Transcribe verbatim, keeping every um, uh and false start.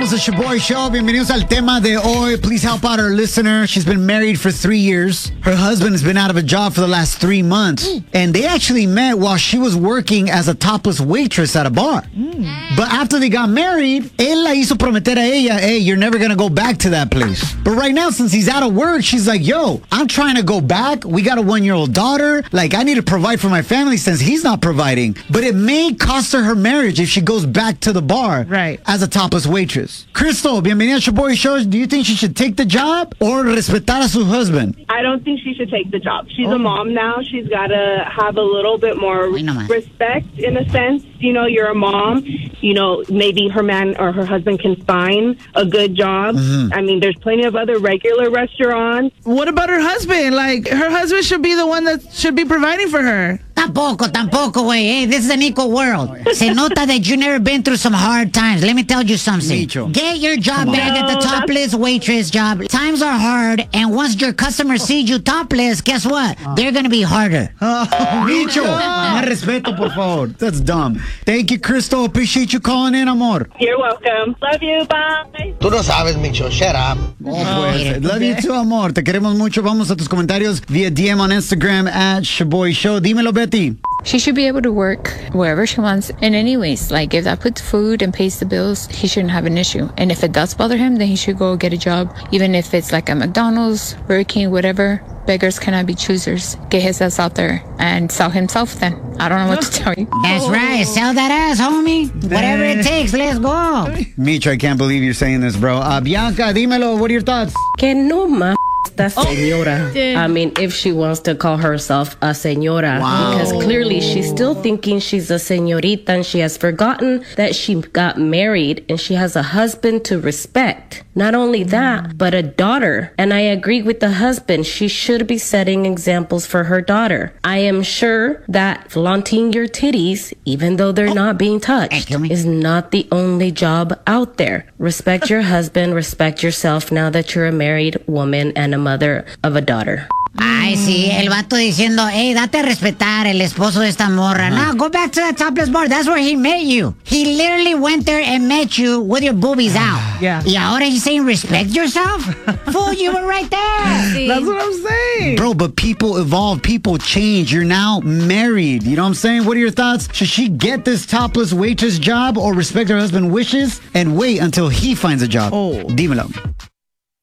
Somos el Shoboy Show. Bienvenidos al tema de hoy. Please help out our listener. She's been married for three years. Her husband has been out of a job for the last three months. Mm. And they actually met while she was working as a topless waitress at a bar. Mm. But after they got married, él la hizo prometer a ella, hey, you're never going to go back to that place. But right now, since he's out of work, she's like, yo, I'm trying to go back. We got a one-year-old daughter. Like, I need to provide for my family since he's not providing. But it may cost her her marriage if she goes back to the bar right. as a topless waitress. Crystal, bienvenida a Shoboy Show. Do you think she should take the job or respetar a su husband? I don't think she should take the job. She's oh. a mom now. She's got to have a little bit more respect in a sense. You know, you're a mom. You know, maybe her man or her husband can find a good job. Mm-hmm. I mean, there's plenty of other regular restaurants. What about her husband? Like, her husband should be the one that should be providing for her. Tampoco, tampoco, güey. Hey, this is an equal world. Se nota that you never been through some hard times. Let me tell you something. Micho. Get your job back no, at the topless waitress job. Times are hard, and once your customers see you topless, guess what? Oh. They're going to be harder. Oh, Micho, más respeto, por favor. That's dumb. Thank you, Crystal. Appreciate you calling in, amor. You're welcome. Love you. Bye. Tú no sabes, Micho. Shut up. Oh, pues. Love you too, amor. Te queremos mucho. Vamos a tus comentarios via D M on Instagram at Shoboy Show. Dímelo, Betty. She should be able to work wherever she wants. And anyways, like if that puts food and pays the bills, he shouldn't have an issue. And if it does bother him, then he should go get a job. Even if it's like a McDonald's, Burger King, whatever. Beggars cannot be choosers. Get his ass out there and sell himself then. I don't know what to tell you. That's right. Sell that ass, homie. Whatever it takes, let's go. Mitra, I can't believe you're saying this, bro. Uh, Bianca, dímelo. What are your thoughts? Que no ma. That señora. Oh, I mean, if she wants to call herself a señora. Wow. Because clearly she's still thinking she's a señorita and she has forgotten that she got married and she has a husband to respect. Not only that, but a daughter. And I agree with the husband. She should be setting examples for her daughter. I am sure that flaunting your titties, even though they're oh. not being touched, is not the only job out there. Respect your husband, respect yourself now that you're a married woman and a mother of a daughter. Ay, sí, el vato diciendo, hey, date a respetar el esposo de esta morra. Uh-huh. No, go back to that topless bar. That's where he met you. He literally went there and met you with your boobies out. Yeah. Y ahora he's saying, respect yourself? Fool, you were right there. See? That's what I'm saying. Bro, but people evolve. People change. You're now married. You know what I'm saying? What are your thoughts? Should she get this topless waitress job or respect her husband's wishes and wait until he finds a job? Oh. Dímelo.